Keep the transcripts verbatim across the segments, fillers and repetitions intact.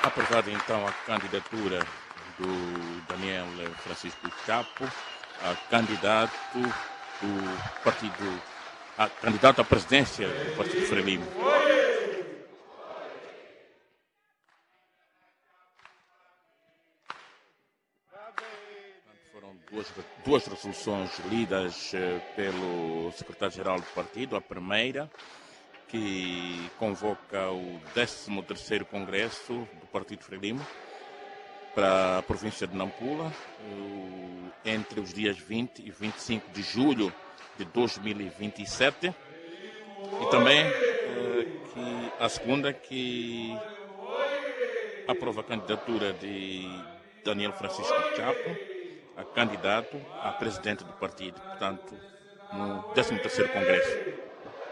Aprovada então a candidatura do Daniel Francisco Chapo, a candidato do partido, a candidato à presidência do Partido Frelimo. Foram duas, duas resoluções lidas pelo secretário-geral do partido. A primeira, que convoca o décimo terceiro Congresso do Partido Frelimo para a província de Nampula, entre os dias vinte e vinte e cinco de julho de dois mil e vinte e sete. E também que a segunda, que aprova a candidatura de Daniel Francisco Chapo, a candidato a presidente do partido, portanto, no décimo terceiro Congresso.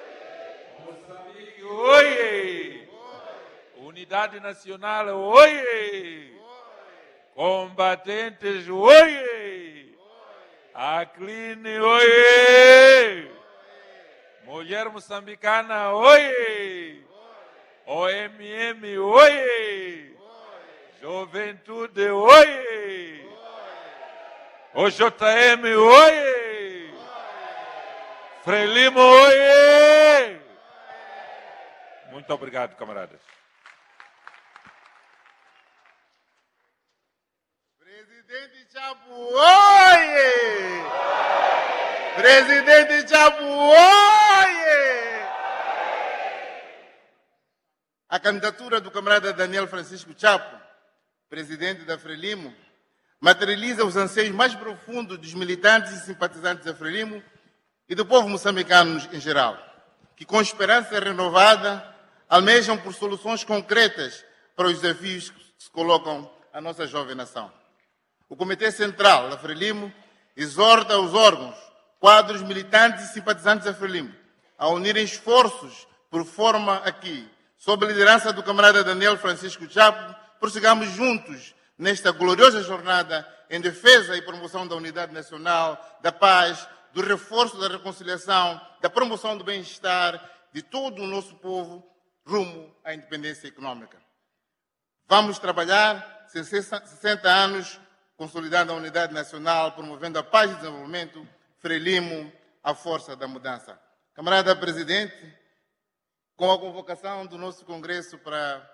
Oiê! Unidade Nacional, oiê! Combatentes, oiê! Acline, oiê! Mulher moçambicana, oiê! O M M, oiê! Juventude, oiê! O J M, oiê! Frelimo, oiê! Muito obrigado, camaradas. Presidente Chapo, oiê! Presidente Chapo, oiê! A candidatura do camarada Daniel Francisco Chapo, presidente da Frelimo, materializa os anseios mais profundos dos militantes e simpatizantes da Frelimo e do povo moçambicano em geral, que com esperança renovada almejam por soluções concretas para os desafios que se colocam à nossa jovem nação. O Comitê Central da Frelimo exorta os órgãos, quadros militantes e simpatizantes da Frelimo a unirem esforços por forma a que, sob a liderança do camarada Daniel Francisco Chapo, prossigamos juntos nesta gloriosa jornada em defesa e promoção da unidade nacional, da paz, do reforço da reconciliação, da promoção do bem-estar de todo o nosso povo, rumo à independência econômica. Vamos trabalhar sessenta anos consolidando a unidade nacional, promovendo a paz e desenvolvimento, Frelimo, a força da mudança. Camarada Presidente, com a convocação do nosso Congresso para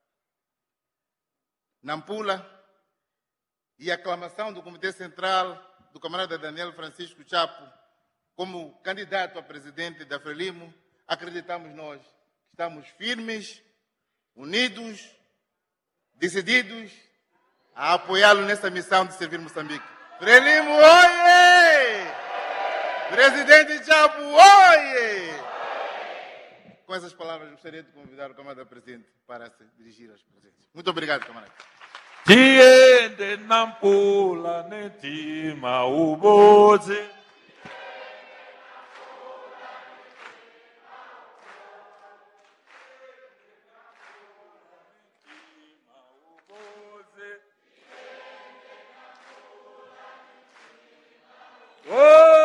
Nampula e a aclamação do Comitê Central do camarada Daniel Francisco Chapo como candidato a presidente da Frelimo, acreditamos nós estamos firmes, unidos, decididos a apoiá-lo nessa missão de servir Moçambique. Frelimo, oiê! Presidente Chapo, oiê! Com essas palavras, gostaria de convidar o camarada presidente para se dirigir aos presentes. Muito obrigado, camarada. Tiende Nampula, netima uboze.